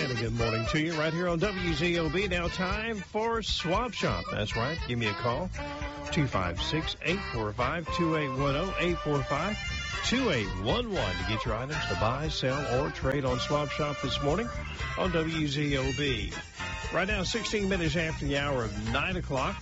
And a good morning to you right here on WZOB. Now time for Swap Shop. That's right. Give me a call. 256-845-2810, 845-2811 to get your items to buy, sell, or trade on Swap Shop this morning on WZOB. Right now, 16 minutes after the hour of 9 o'clock.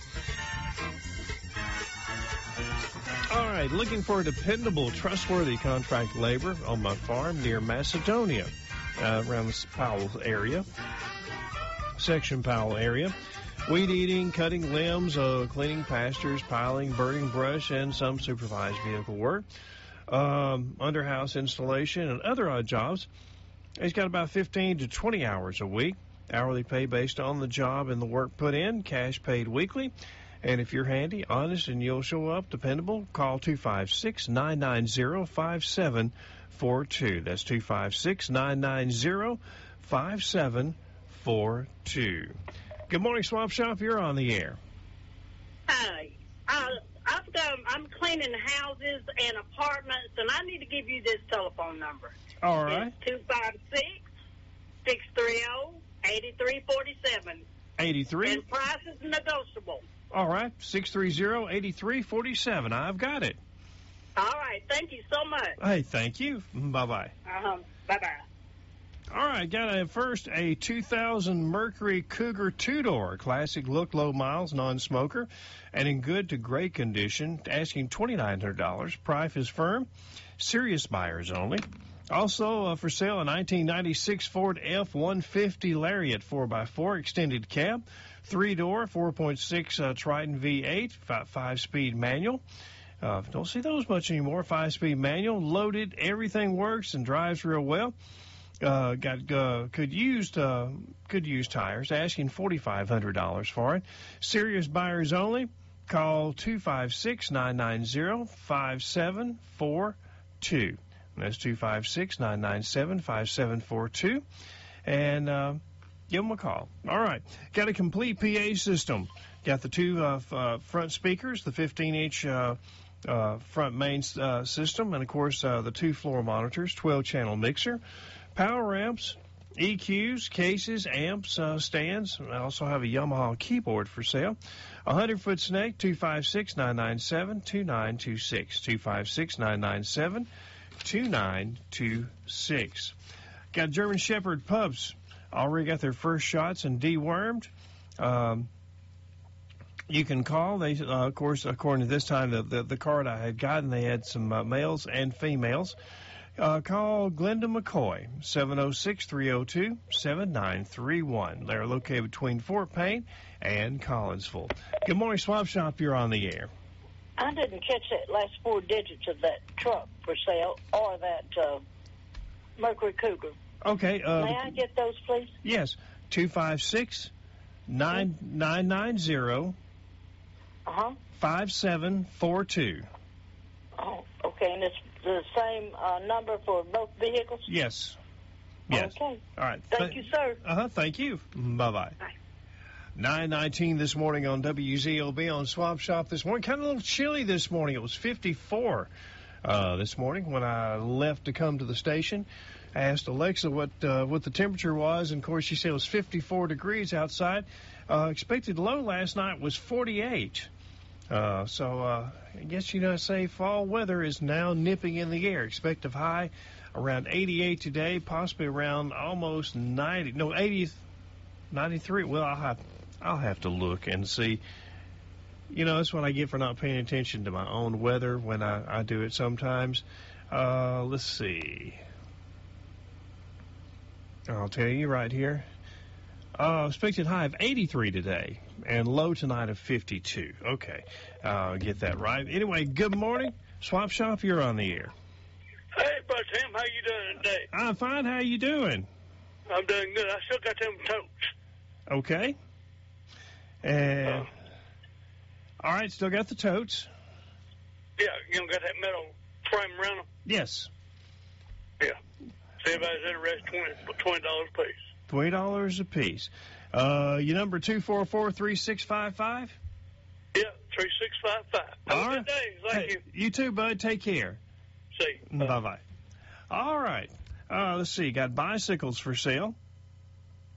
All right, looking for dependable, trustworthy contract labor on my farm near Macedonia, around the Powell area, section Powell area. Weed eating, cutting limbs, cleaning pastures, piling, burning brush, and some supervised vehicle work, underhouse installation, and other odd jobs. He's got about 15 to 20 hours a week. Hourly pay based on the job and the work put in, cash paid weekly. And if you're handy, honest, and you'll show up, dependable, call 256-990-5742. That's 256-990-5742. Good morning, Swap Shop. You're on the air. Hi. I'm cleaning houses and apartments, and I need to give you this telephone number. All right. It's 256-630-8347. 83? And price is negotiable. All right. 630-8347. I've got it. All right. Thank you so much. Hey, thank you. Bye-bye. Bye-bye. All right, got a 2000 Mercury Cougar two-door, classic look, low miles, non-smoker, and in good to great condition, asking $2,900. Price is firm, serious buyers only. Also for sale, a 1996 Ford F-150 Lariat 4x4 extended cab, three-door, 4.6 Triton V8, 5-speed manual. Don't see those much anymore. 5-speed manual, loaded, everything works and drives real well. Could use tires, asking $4,500 for it. Serious buyers only. Call 256-990-5742. That's 256-997-5742. And give them a call. All right. Got a complete PA system. Got the two front speakers, the 15-inch front main system, and, of course, the two floor monitors, 12-channel mixer, power amps, EQs, cases, amps, stands. I also have a Yamaha keyboard for sale. 100-foot snake, 256-997-2926, 256-997-2926. Got German Shepherd pups. Already got their first shots and dewormed. You can call. They, of course, according to this time, the card I had gotten, they had some males and females. Call Glenda McCoy, 706-302-7931. They're located between Fort Payne and Collinsville. Good morning, Swap Shop. You're on the air. I didn't catch that last four digits of that truck for sale or that Mercury Cougar. Okay. May I get those, please? Yes. 256-990-5742. Oh, okay. And it's the same number for both vehicles? Yes. Yes. Okay. All right. Thank you, sir. Thank you. Bye-bye. Bye. 9:19 this morning on WZOB on Swap Shop this morning. Kind of a little chilly this morning. It was 54 this morning when I left to come to the station. I asked Alexa what the temperature was, and, of course, she said it was 54 degrees outside. Expected low last night was 48. So I guess say fall weather is now nipping in the air. Expected high around 88 today, possibly around almost 90. No, 80, 93. Well, I'll have to look and see. That's what I get for not paying attention to my own weather when I do it sometimes. Let's see. I'll tell you right here. Expected high of 83 today and low tonight of 52. Okay, get that right. Anyway, good morning. Swap Shop, you're on the air. Hey, Bud Tim, how you doing today? I'm fine. How you doing? I'm doing good. I still got them totes. Okay. All right, still got the totes. Yeah, you got that metal frame around them? Yes. Yeah. See, everybody's interested, $20 a piece. $20 a piece. Your number 244-3655? Yeah, 3655. Have a good day. Thank you. You too, bud. Take care. See you. Bye-bye. All right. Let's see. Got bicycles for sale.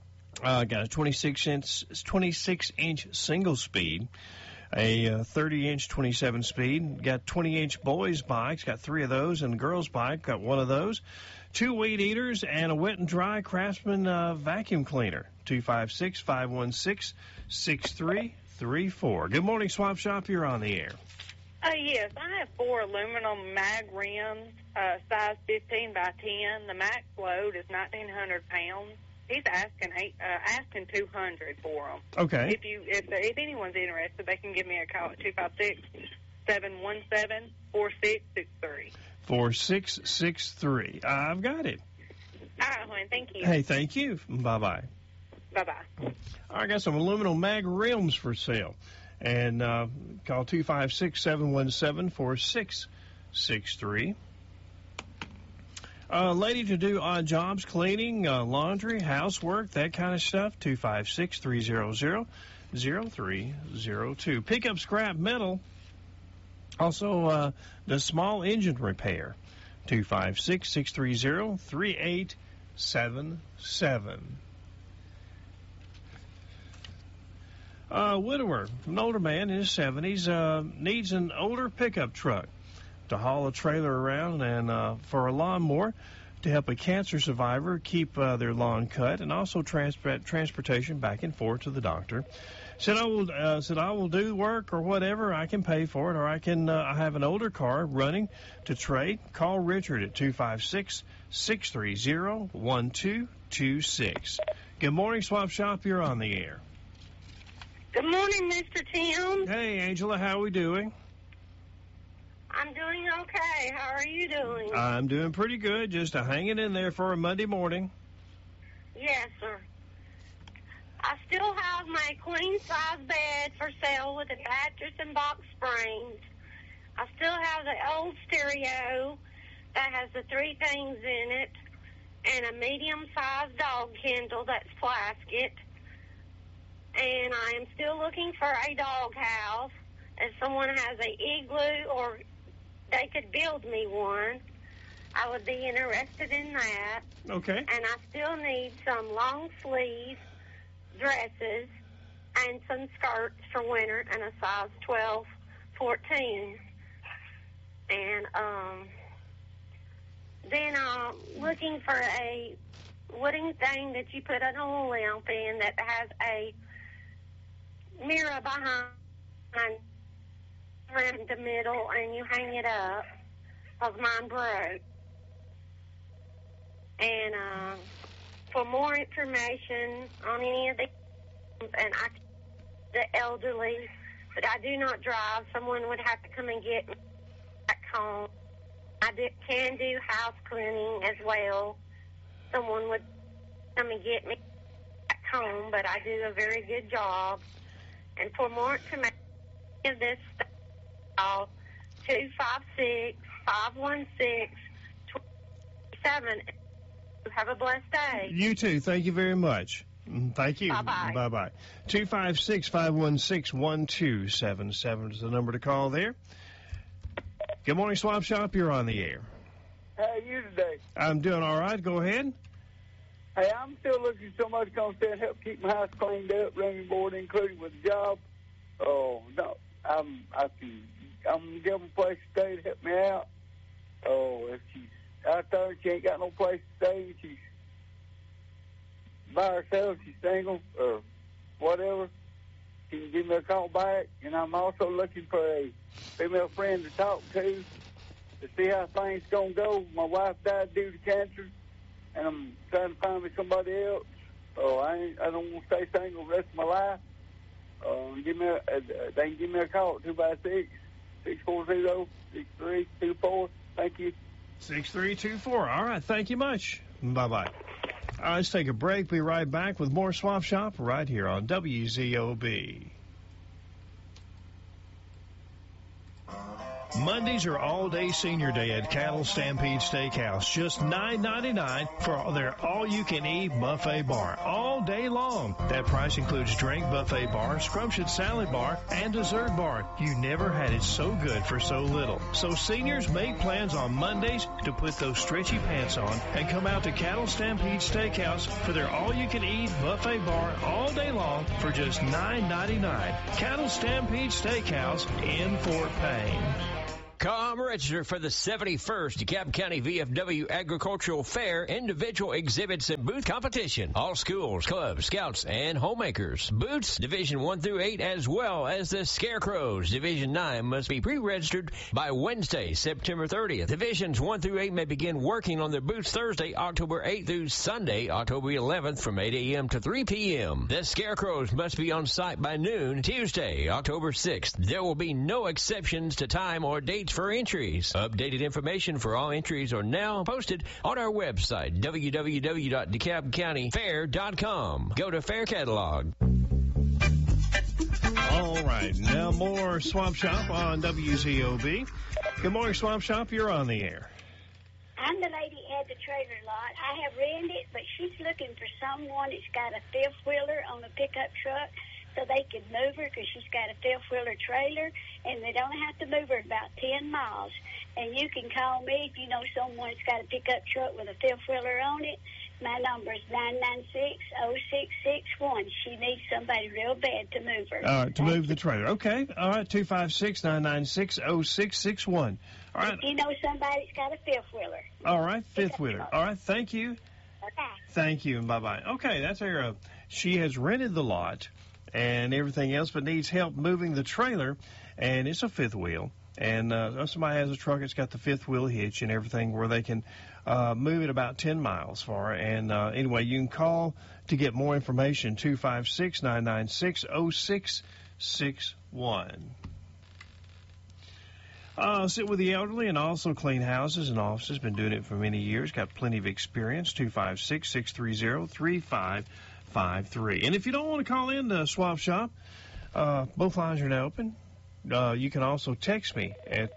Got a 26-inch single speed, a 30-inch 27 speed. Got 20-inch boys bikes. Got 3 of those, and a girls bike. Got 1 of those. 2 weed eaters and a wet and dry Craftsman vacuum cleaner. 256-516-6334. Good morning, Swap Shop. You're on the air. Yes, I have 4 aluminum mag rims, size 15 by 10. The max load is 1,900 pounds. He's asking $200 for them. Okay. If anyone's interested, they can give me a call at 256-717-4663. 4663. I've got it. All right, honey. Thank you. Hey, thank you. Bye-bye. Bye-bye. I got some aluminum mag rims for sale. And call 256-717-4663. Lady to do odd jobs, cleaning, laundry, housework, that kind of stuff, 256-300-0302. Pick up scrap metal. Also, the small engine repair, 256-630-3877. Widower, an older man in his 70s, needs an older pickup truck to haul a trailer around and for a lawnmower to help a cancer survivor keep their lawn cut, and also transportation back and forth to the doctor. Said I will do work or whatever. I can pay for it, or I have an older car running to trade. Call Richard at 256-630-1226. Good morning, Swap Shop. You're on the air. Good morning, Mr. Tim. Hey, Angela, how are we doing? I'm doing okay. How are you doing? I'm doing pretty good, just hanging in there for a Monday morning. Yes, sir. I still have my queen-size bed for sale with a mattress and box springs. I still have the old stereo that has the 3 things in it, and a medium-sized dog kennel that's plastic. And I am still looking for a dog house. If someone has a igloo or they could build me one, I would be interested in that. Okay. And I still need some long sleeve dresses and some skirts for winter and a size 12, 14. And then I'm looking for a wooden thing that you put an oil lamp in that has a mirror behind in the middle, and you hang it up, because mine broke. And for more information on any of these, and the elderly, but I do not drive. Someone would have to come and get me back home. Can do house cleaning as well. Someone would come and get me back home, but I do a very good job. And for more information of this stuff, call 256-516-27. Have a blessed day. You too. Thank you very much. Thank you. Bye-bye. Bye-bye. 256-516-1277 is the number to call there. Good morning, Swap Shop. You're on the air. How are you today? I'm doing all right. Go ahead. Hey, I'm still looking for somebody to come stay and help keep my house cleaned up, running board included with the job. Oh, no, I'm gonna give them a place to stay to help me out. Oh, if she's out there and she ain't got no place to stay, she's by herself, she's single or whatever, she can give me a call back. And I'm also looking for a female friend to talk to see how things gonna go. My wife died due to cancer, and I'm trying to find me somebody else. Oh, I don't want to stay single the rest of my life. They can give me a call at 256-640-6324. Thank you. 6324. All right. Thank you much. Bye-bye. All right, let's take a break. Be right back with more Swap Shop right here on WZOB. Mondays are all-day senior day at Cattle Stampede Steakhouse. Just $9.99 for their all-you-can-eat buffet bar all day long. That price includes drink buffet bar, scrumptious salad bar, and dessert bar. You never had it so good for so little. So seniors, make plans on Mondays to put those stretchy pants on and come out to Cattle Stampede Steakhouse for their all-you-can-eat buffet bar all day long for just $9.99. Cattle Stampede Steakhouse in Fort Payne. Come register for the 71st DeKalb County VFW Agricultural Fair individual exhibits and booth competition. All schools, clubs, scouts, and homemakers. Booths Division 1 through 8 as well as the Scarecrows. Division 9 must be pre-registered by Wednesday, September 30th. Divisions 1 through 8 may begin working on their booths Thursday, October 8th through Sunday, October 11th from 8 a.m. to 3 p.m. The Scarecrows must be on site by noon Tuesday, October 6th. There will be no exceptions to time or dates for entries. Updated information for all entries are now posted on our website, www.DeKalbCountyFair.com. Go to Fair Catalog. All right, now more Swamp Shop on WZOB. Good morning, Swamp Shop. You're on the air. I'm the lady at the trailer lot. I have rented it, but she's looking for someone that's got a fifth-wheeler on a pickup truck so they could move her because she's got a fifth-wheeler trailer, and they don't have to move her about 10 miles. And you can call me if you know someone that's got a pickup truck with a fifth-wheeler on it. My number is 996-0661. She needs somebody real bad to move her. All right, to move the trailer. Okay. All right, 256-996-0661. All right. If you know somebody that's got a fifth-wheeler. All right, fifth-wheeler. All right, thank you. Okay. Thank you, and bye-bye. Okay, that's her. She has rented the lot and everything else, but needs help moving the trailer, and it's a fifth wheel. And somebody has a truck that's got the fifth wheel hitch and everything where they can move it about 10 miles for her. And anyway, you can call to get more information, 256-996-0661. Sit with the elderly and also clean houses and offices. Been doing it for many years. Got plenty of experience, 256-630-3553. And if you don't want to call in to Swap Shop, both lines are now open. You can also text me at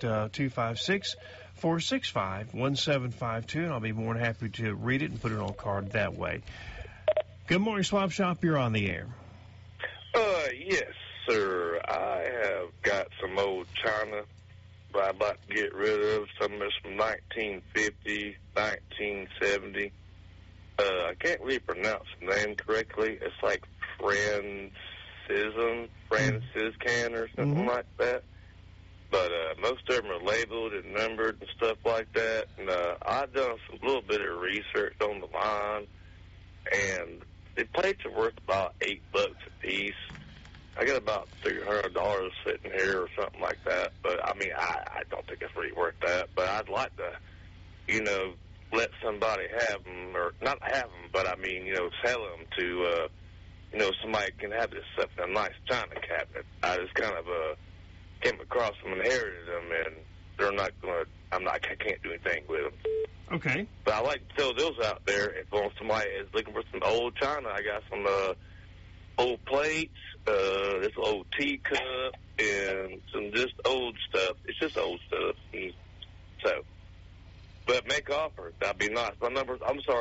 256-465-1752, and I'll be more than happy to read it and put it on a card that way. Good morning, Swap Shop. You're on the air. Yes, sir. I have got some old china that I'd like to get rid of. Some of it's from 1950, 1970. I can't really pronounce the name correctly. It's like Franciscan or something like that. But most of them are labeled and numbered and stuff like that. And I've done a little bit of research on the line, and the plates are worth about $8 a piece. I got about $300 sitting here or something like that. But, I mean, I don't think it's really worth that. But I'd like to, let somebody have them, or not have them, but, I mean, sell them to, somebody can have this stuff in a nice china cabinet. I just kind of came across them and inherited them, and they're not going to, I can't do anything with them. Okay. But I like to throw those out there if somebody is looking for some old china. I got some old plates, this old teacup, and some just old stuff. It's just old stuff. And so, but make offer. That'd be nice. My number,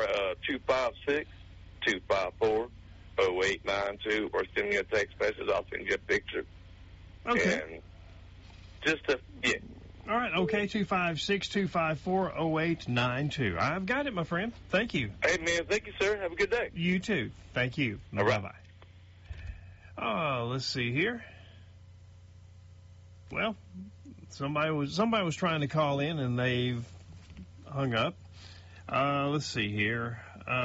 256-254-0892, or send me a text message. I'll send you a picture. Okay. And just All right, okay, 256-254-0892. I've got it, my friend. Thank you. Hey, man, thank you, sir. Have a good day. You too. Thank you. All right. Bye-bye. Let's see here. Well, somebody was trying to call in, and they've hung up. Let's see here.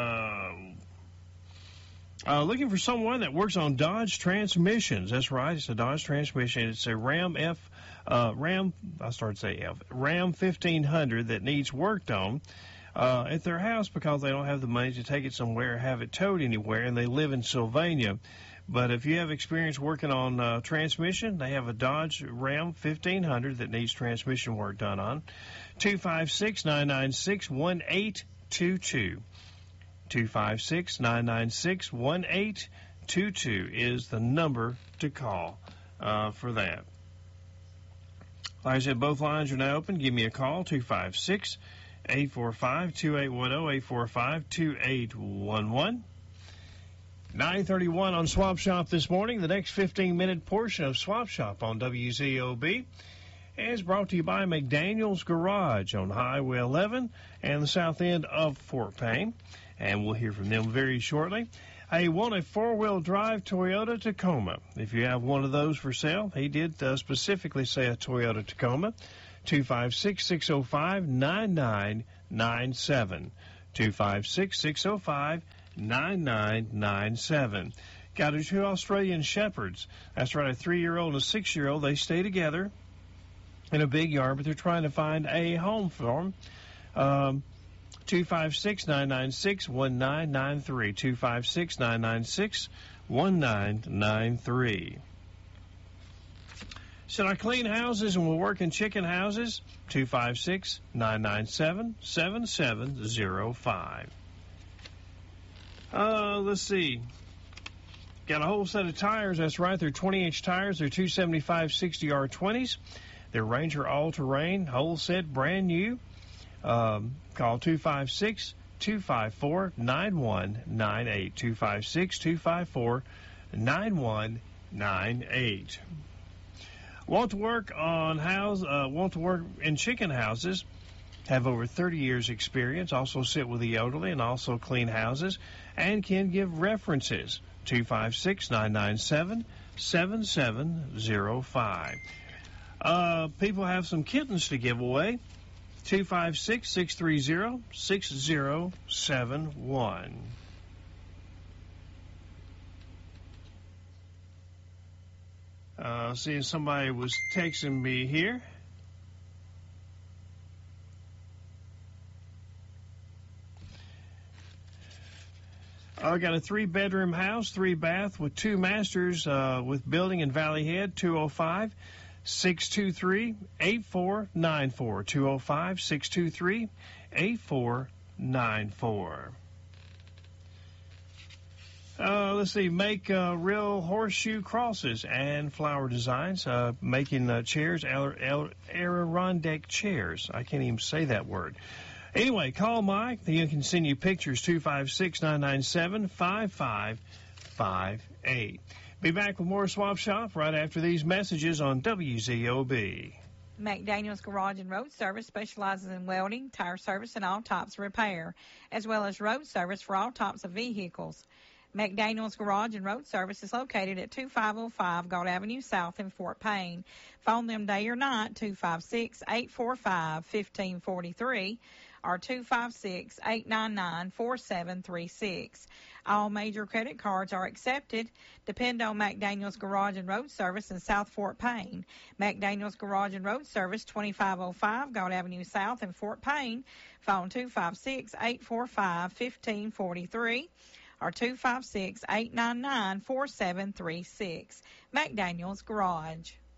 Looking for someone that works on Dodge transmissions. That's right. It's a Dodge transmission. It's a Ram 1500 that needs worked on at their house because they don't have the money to take it somewhere or have it towed anywhere, and they live in Sylvania. But if you have experience working on transmission, they have a Dodge Ram 1500 that needs transmission work done on. 256-996-1822. 256-996-1822 is the number to call for that. Like I said, both lines are now open. Give me a call, 256-845-2810, 845-2811. 9:31 on Swap Shop this morning. The next 15-minute portion of Swap Shop on WZOB is brought to you by McDaniel's Garage on Highway 11 and the south end of Fort Payne. And we'll hear from them very shortly. I want a four-wheel drive Toyota Tacoma. If you have one of those for sale, he did specifically say a Toyota Tacoma. 256-605-9997. 256-605-9997. Got our two Australian Shepherds. That's right, a 3-year-old and a 6-year-old. They stay together in a big yard, but they're trying to find a home for them. 256-996-1993. 256-996-1993. Should I clean houses and we'll work in chicken houses? 256-997-7705. Let's see. Got a whole set of tires. That's right. They're 20-inch tires. They're 275 60R20s. They're Ranger all-terrain, whole set, brand new. Call 256-254-9198. 256-254-9198. Want to work in chicken houses? Have over 30 years experience. Also sit with the elderly and also clean houses, and can give references. 256-997-7705. People have some kittens to give away. 256-630-6071. Seeing somebody was texting me here. I got a 3-bedroom house, 3-bath with 2 masters with building in Valley Head. 205-623-8494. 205-623-8494. Let's see, make real horseshoe crosses and flower designs, making chairs, Adirondack chairs. I can't even say that word. Anyway, call Mike. He can send you pictures, 256-997-5558. Be back with more Swap Shop right after these messages on WZOB. McDaniel's Garage and Road Service specializes in welding, tire service, and all types of repair, as well as road service for all types of vehicles. McDaniel's Garage and Road Service is located at 2505 Galt Avenue South in Fort Payne. Phone them day or night, 256-845-1543 or 256-899-4736. All major credit cards are accepted. Depend on McDaniel's Garage and Road Service in South Fort Payne. McDaniel's Garage and Road Service, 2505 Galt Avenue South in Fort Payne. Phone 256-845-1543. or 256-899-4736. McDaniel's Garage.